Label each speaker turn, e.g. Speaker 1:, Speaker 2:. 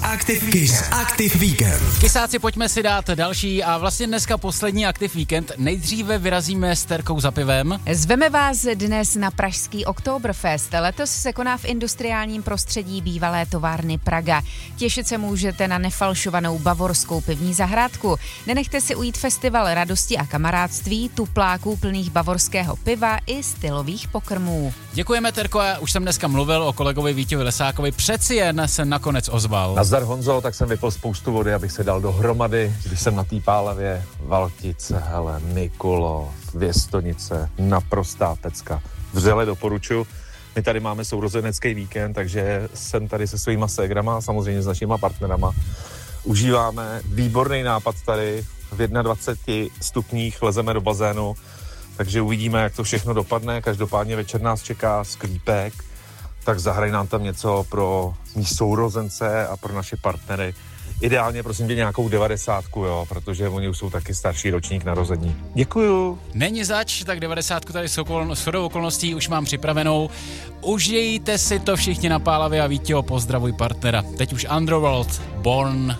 Speaker 1: Aktiv Víkend.
Speaker 2: Kysáci, pojďme si dát další a vlastně dneska poslední Aktiv Víkend. Nejdříve vyrazíme s Terkou za pivem.
Speaker 3: Zveme vás dnes na pražský Oktoberfest. Letos se koná v industriálním prostředí bývalé továrny Praga. Těšit se můžete na nefalšovanou bavorskou pivní zahrádku. Nenechte si ujít festival radosti a kamarádství, tupláků plných bavorského piva i stylových pokrmů.
Speaker 2: Děkujeme, Terko, já už jsem dneska mluvil o kolegovi Vítěvi Lesákovi, přeci jen se nakonec ozval.
Speaker 4: Nazdar, Honzo, tak jsem vypil spoustu vody, abych se dal dohromady, když jsem na té Pálavě. Valtice, hele, Mikulov, Věstonice, naprostá pecka. Vřele doporučuji. My tady máme sourozenecký víkend, takže jsem tady se svýma ségrama, samozřejmě s našima partnerama. Užíváme výborný nápad tady, v 21 stupních lezeme do bazénu, takže uvidíme, jak to všechno dopadne. Každopádně večer nás čeká sklípek, tak zahraj nám tam něco pro mý sourozence a pro naše partnery. Ideálně, prosím tě, nějakou 90, jo, protože oni už jsou taky starší ročník narození. Děkuju.
Speaker 2: Není zač, tak 90 tady shodou okolností už mám připravenou. Užijte si to všichni na Pálavě a Vítěho, pozdravuj partnera. Teď už Underworld, Born